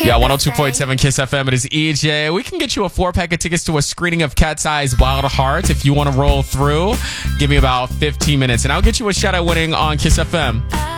Yeah, 102.7 Kiss FM. It is EJ. We can get you a 4-pack of tickets to a screening of Cat's Eye's Wild Heart if you want to roll through. Give me about 15 minutes, and I'll get you a shot at winning on Kiss FM.